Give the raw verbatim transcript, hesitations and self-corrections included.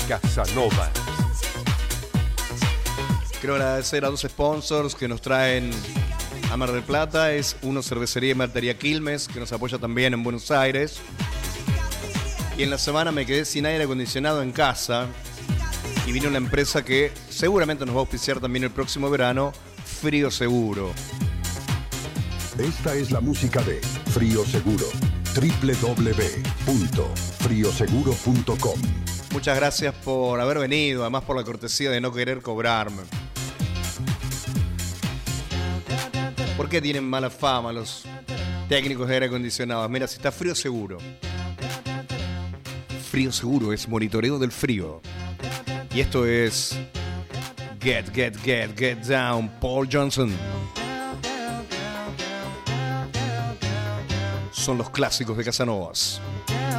Casanova. Quiero agradecer a dos sponsors que nos traen a Mar del Plata. Es uno, Cervecería y Martería Quilmes, que nos apoya también en Buenos Aires. Y en la semana me quedé sin aire acondicionado en casa y vino una empresa que seguramente nos va a auspiciar también el próximo verano, Frío Seguro. Esta es la música de Frío Seguro. doble u doble u doble u punto frío seguro punto com. Muchas gracias por haber venido, además por la cortesía de no querer cobrarme. ¿Por qué tienen mala fama los técnicos de aire acondicionado? Mira, si está Frío Seguro. Frío Seguro es monitoreo del frío. Y esto es Get, Get, Get, Get Down, Paul Johnson. Son los clásicos de Casanovas.